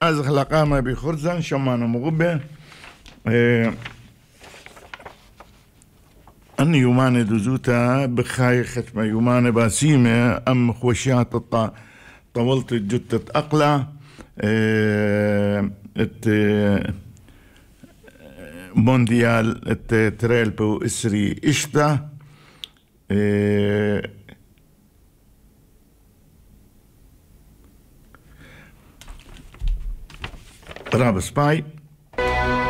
از خلقا ما بخرزن شمان مغبه أن يومان دوزوتا بخاي ختمة يومان باسيمة أم خوشيات طولت جتة أقلة مونديال تريل بو إسري إشتا رابس باي